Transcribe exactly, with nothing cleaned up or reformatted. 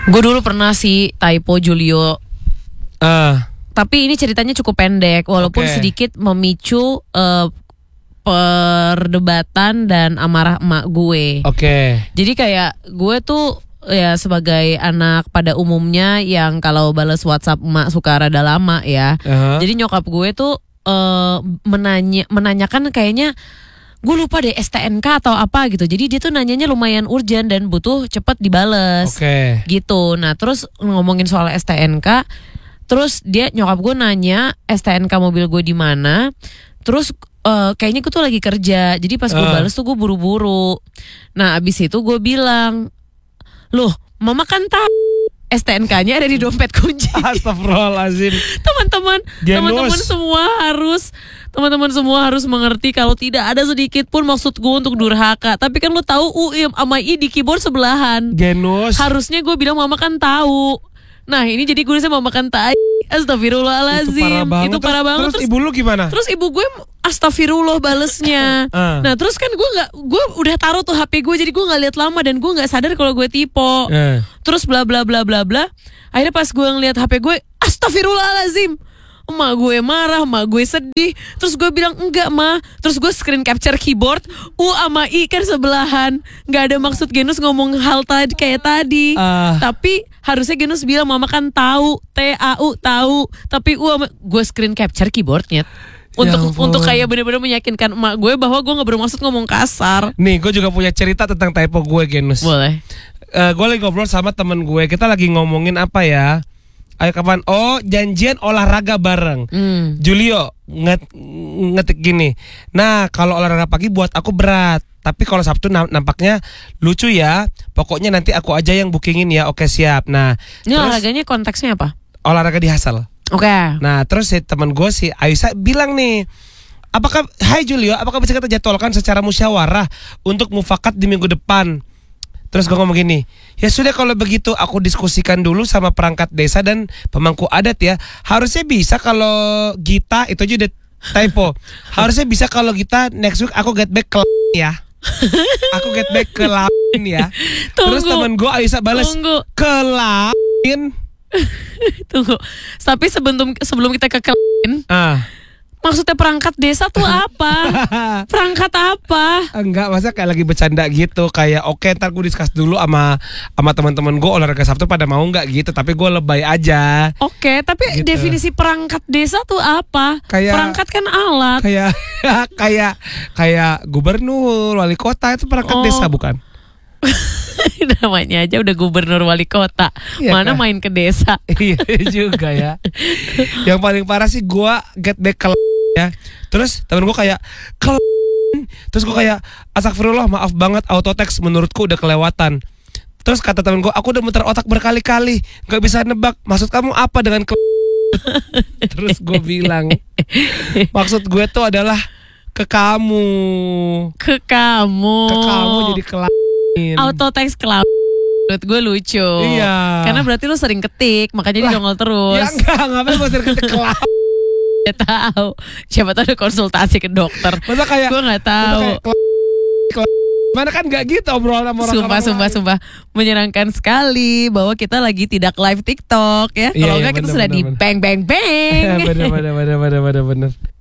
Gue dulu pernah sih typo Julio. Uh. Tapi ini ceritanya cukup pendek, walaupun Okay. sedikit memicu uh, perdebatan dan amarah emak gue. Oke. Okay. Jadi kayak gue tuh ya sebagai anak pada umumnya yang kalau balas WhatsApp emak suka rada lama ya. Uh-huh. Jadi nyokap gue tuh uh, menanya menanyakan kayaknya gue lupa deh S T N K atau apa gitu. Jadi dia tuh nanyanya lumayan urgent dan butuh cepet dibales. Oke. Okay. Gitu. Nah terus ngomongin soal S T N K, terus dia nyokap gue nanya S T N K mobil gue di mana. Terus uh, kayaknya gue tuh lagi kerja. Jadi pas gue Uh. bales tuh gue buru-buru. Nah abis itu gue bilang, loh mama kan tahu S T N K-nya ada di dompet kunci. Astagfirullahaladzim. Teman-teman, teman-teman semua harus teman-teman semua harus mengerti kalau tidak ada sedikit pun maksud gue untuk durhaka. Tapi kan lo tahu U I sama I di keyboard sebelahan. Genus. Harusnya gue bilang mama kan tahu. Nah ini jadi gue sama mama kan tai. Astagfirullahaladzim. Itu parah banget. Itu parah terus, banget. Terus, terus ibu lu gimana? Terus ibu gue astagfirullah balesnya. Uh. Nah terus kan gue nggak, gue udah taruh tuh H P gue, jadi gue nggak lihat lama dan gue nggak sadar kalau gue tipe. Uh. Terus bla bla bla bla bla. Akhirnya pas gue ngeliat H P gue, astagfirullahaladzim. Emak gue marah, emak gue sedih. Terus gue bilang enggak ma. Terus gue screen capture keyboard, U sama I kan sebelahan. Nggak ada maksud Genus ngomong hal tadi kayak tadi. Uh. Tapi harusnya Genus bilang mama kan tahu, T A U tahu. Tapi U sama gue screen capture keyboardnya. Untuk Ya untuk kayak benar-benar meyakinkan emak gue bahwa gue nggak bermaksud ngomong kasar. Nih gue juga punya cerita tentang typo gue Genus. Boleh. Uh, gue lagi ngobrol sama temen gue. Kita lagi ngomongin apa ya? Ayo kapan? Oh janjian olahraga bareng. Hmm. Julio nget, ngetik gini. Nah kalau olahraga pagi buat aku berat. Tapi kalau Sabtu nampaknya lucu ya. Pokoknya nanti aku aja yang bookingin ya. Oke siap. Nah Ini terus, olahraganya konteksnya apa? olahraga di Hasel. Oke. Okay. Nah terus si temen gue si Aisyah bilang nih, apakah Hai Julio, apakah bisa kita jadwalkan secara musyawarah untuk mufakat di minggu depan? Terus gue ngomong gini, ya sudah kalau begitu aku diskusikan dulu sama perangkat desa dan pemangku adat ya. Harusnya bisa kalau Gita, itu aja udah typo. Harusnya bisa kalau Gita next week aku get back ke ya. Aku get back ke lain ya. Tunggu. Terus temen gue Aisyah balas ke lain. Tunggu. Tapi sebelum sebelum kita ke lain, Ah. maksudnya perangkat desa tuh apa? Perangkat apa? Enggak, masa kayak lagi bercanda gitu. Kayak oke okay, ntar gue discuss dulu sama sama teman-teman gue olahraga Sabtu pada mau nggak gitu. Tapi gue lebay aja. Oke, okay, tapi gitu. Definisi perangkat desa tuh apa? Kayak, perangkat kan alat. Kayak kayak kayak gubernur, wali kota itu perangkat oh. desa bukan? Namanya aja udah gubernur wali kota. Iya, mana kan? main ke desa. Iya juga ya. Yang paling parah sih gue get back ke ya. Terus temen gue kayak ke terus gue kayak astagfirullah maaf banget autotext menurutku udah kelewatan. Terus kata temen gue, aku udah muter otak berkali-kali nggak bisa nebak maksud kamu apa dengan ke terus gue bilang maksud gue tuh adalah ke kamu. Ke kamu. Ke kamu jadi kelamin. Autotext kelab. Menurut gue lucu. Iya. Karena berarti lu sering ketik, makanya dia nongol terus. Ya enggak, ngapain gue sering ketik kelab. Gak tahu. Siapa tahu ada konsultasi ke dokter. Masa kayak gue nggak tahu. Mana kan nggak gitu obrolan sama orang. Sumpah, sumpah, sumpah menyenangkan sekali bahwa kita lagi tidak live TikTok ya. Kalau iya, enggak iya, kita bener, sudah bener, di bener. bang bang bang. Bener bener bener bener bener bener.